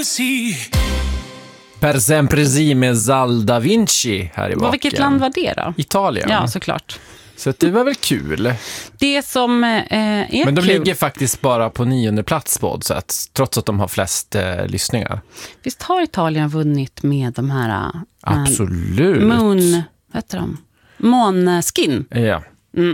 Per sempre sì med Zal da Vinci här i baken. Vilket land var det då? Italien. Ja, såklart. Så det var väl kul. Det som är Men de kul... ligger faktiskt bara på 9:e plats på oddset, trots att de har flest lyssningar. Visst har Italien vunnit med de här... Absolut. Vad heter de? Måneskin. Ja.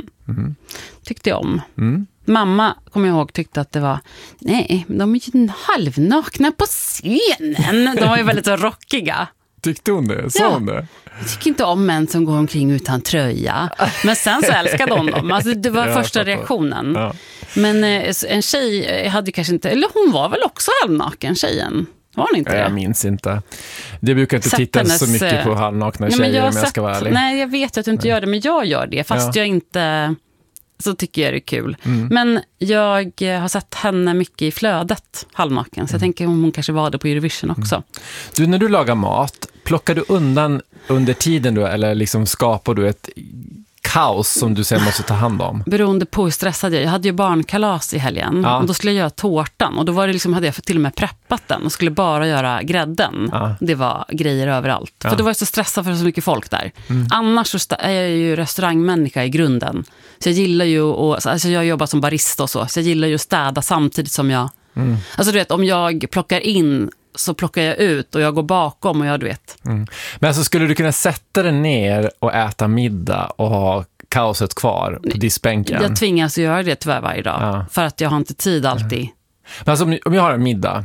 Tyckte jag om. Mm. Mamma, kommer jag ihåg, tyckte att det var... Nej, de är ju halvnakna på scenen. De var ju väldigt så rockiga. Tyckte hon det? Sa hon det? Jag tycker inte om män som går omkring utan tröja. Men sen så älskade hon dem. Alltså, det var första reaktionen. Ja. Men en tjej hade kanske inte... Eller hon var väl också halvnaken, tjejen. Var hon inte det? Jag minns inte. Det brukar inte titta så mycket på halvnakna tjejer, om jag ska vara ärlig. Nej, jag vet att du inte gör det, men jag gör det. Fast jag inte... Så tycker jag det är kul. Men jag har sett henne mycket i flödet, halvnaken. Så jag tänker om hon kanske var det på Eurovision också. Du, när du lagar mat, plockar du undan under tiden då, eller liksom skapar du ett kaos som du sen måste ta hand om? Beroende på hur stressad jag är. Jag hade ju barnkalas i helgen. Ja. Och då skulle jag göra tårtan. Och då var det liksom, hade jag till och med preppat den. Och skulle bara göra grädden. Ja. Det var grejer överallt. Ja. För det var så stressad för så mycket folk där. Annars så är jag ju restaurangmänniska i grunden. Så jag gillar ju alltså jag jobbar som barista och så. Så jag gillar ju att städa samtidigt som jag... Alltså du vet, om jag plockar in så plockar jag ut och jag går bakom och jag, du vet. Men alltså, skulle du kunna sätta dig ner och äta middag och ha kaoset kvar på diskbänken? Jag tvingas göra det tyvärr varje dag. Ja. För att jag har inte tid alltid. Men alltså, om jag har en middag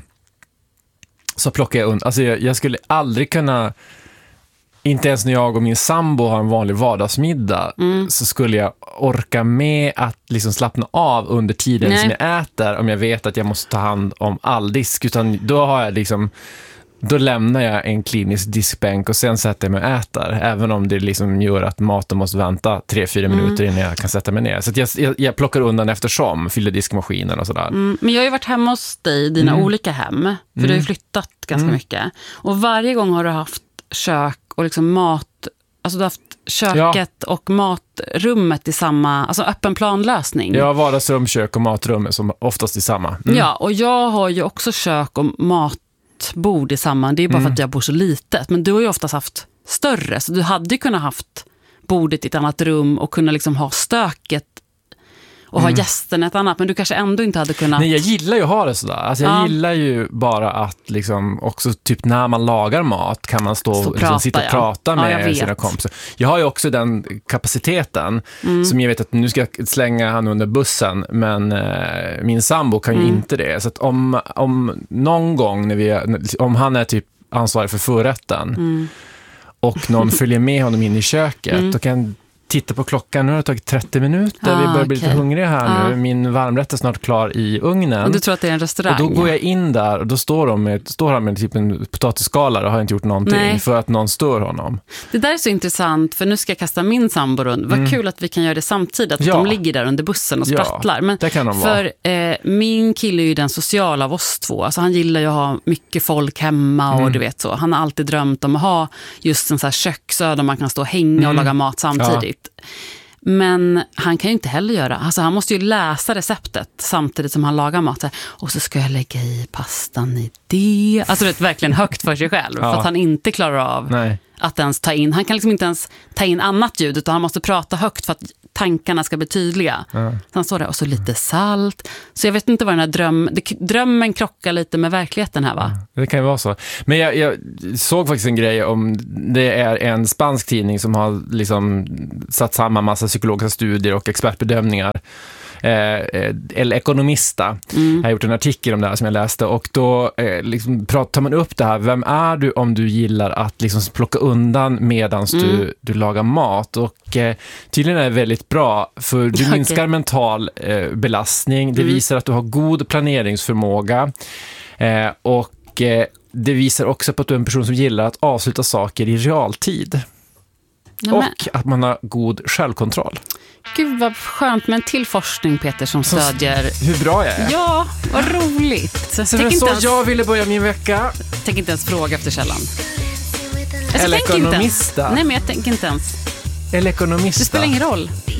så plockar jag undan. Alltså jag skulle aldrig kunna... Inte ens när jag och min sambo har en vanlig vardagsmiddag så skulle jag orka med att liksom slappna av under tiden som jag äter, om jag vet att jag måste ta hand om all disk. Utan då har jag liksom... Då lämnar jag en klinisk diskbänk och sen sätter jag mig och äter. Även om det liksom gör att maten måste vänta 3-4 minuter innan jag kan sätta mig ner. Så att jag plockar undan eftersom, fyller diskmaskinen och sådär. Men jag har ju varit hemma hos dig, dina olika hem. För du har ju flyttat ganska mycket. Och varje gång har du haft kök och liksom mat... Alltså du har haft köket och matrummet i samma... Alltså öppen planlösning. Ja, vardagsrum, kök och matrum är som oftast i samma. Ja, och jag har ju också kök och matbord i samma. Det är bara för att jag bor så litet. Men du har ju oftast haft större. Så du hade ju kunnat haft bordet i ett annat rum och kunna liksom ha stöket och ha gästerna ett annat, men du kanske ändå inte hade kunnat... Nej, jag gillar ju att ha det sådär. Alltså jag gillar ju bara att liksom också typ när man lagar mat kan man stå och liksom sitta och prata med sina kompisar. Jag har ju också den kapaciteten som jag vet att nu ska jag slänga han under bussen, men min sambo kan ju inte det. Så att om någon gång om han är typ ansvarig för förrätten och någon följer med honom in i köket, då kan titta på klockan, nu har det tagit 30 minuter, vi börjar bli lite hungriga här nu, min varmrätt är snart klar i ugnen. Och du tror att det är en restaurang? Och då går jag in där och då står han med typ en potatisskalare och har inte gjort någonting för att någon stör honom. Det där är så intressant, för nu ska jag kasta min sambo runt. Vad kul att vi kan göra det samtidigt, att de ligger där under bussen och sprattlar. Men det kan de för min kille är ju den sociala av oss två. Alltså han gillar ju att ha mycket folk hemma och du vet så. Han har alltid drömt om att ha just en så här köksö där man kan stå och hänga och laga mat samtidigt. Men han kan ju inte heller göra. Alltså han måste ju läsa receptet samtidigt som han lagar mat. Och så ska jag lägga i pastan i det. Alltså det är verkligen högt för sig själv. För att han inte klarar av att ens ta in. Han kan liksom inte ens ta in annat ljud, utan han måste prata högt för att tankarna ska bli tydliga. Så han står där och så lite salt. Så jag vet inte vad den här drömmen krockar lite med verkligheten här, va? Det kan ju vara så. Men jag såg faktiskt en grej om det är en spansk tidning som har liksom satt samman massa psykologiska studier och expertbedömningar. El Economista har gjort en artikel om det här som jag läste, och då liksom tar man upp det här, vem är du om du gillar att liksom plocka undan medans du lagar mat, och tydligen är det väldigt bra, för du minskar mental belastning, det visar att du har god planeringsförmåga och det visar också på att du är en person som gillar att avsluta saker i realtid. Och att man har god självkontroll. Gud vad skönt med en till forskning, Peter, som stödjer... Hur bra jag är. Ja, vad roligt. Så jag ville börja min vecka. Tänk inte ens fråga efter källan. El Economista. Nej, men jag tänker inte ens. El Economista. Det spelar ingen roll.